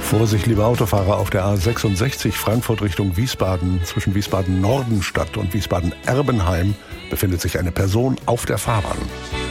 Vorsicht, liebe Autofahrer, auf der A66 Frankfurt Richtung Wiesbaden. Zwischen Wiesbaden-Nordenstadt und Wiesbaden-Erbenheim befindet sich eine Person auf der Fahrbahn.